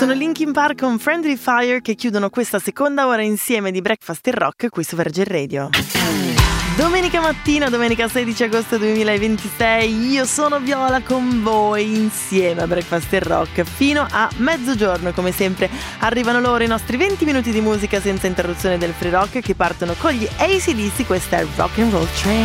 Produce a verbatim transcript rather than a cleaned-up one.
Sono Linkin Park con Friendly Fire che chiudono questa seconda ora insieme di Breakfast e Rock qui su Virgin Radio. Domenica mattina, domenica sedici agosto duemilaventisei, io sono Viola con voi insieme a Breakfast e Rock fino a mezzogiorno. Come sempre arrivano loro i nostri venti minuti di musica senza interruzione del free rock che partono con gli A C/D C. Questa è Rock and Roll Train.